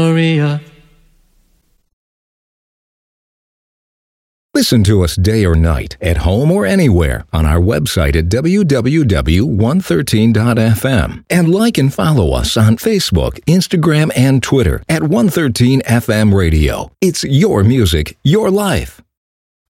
Gloria. Listen to us day or night, at home or anywhere, on our website at www.113.fm. And like and follow us on Facebook, Instagram, and Twitter at 113 FM Radio. It's your music, your life.